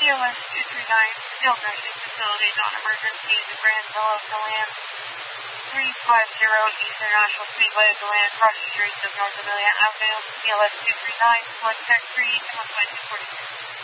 CLS 239, skilled nursing facilities on emergency to Granville, Deland 350 East International Speedway, Deland, across the streets of North Amelia Avenue. CLS 239, select tech 3, 1.246.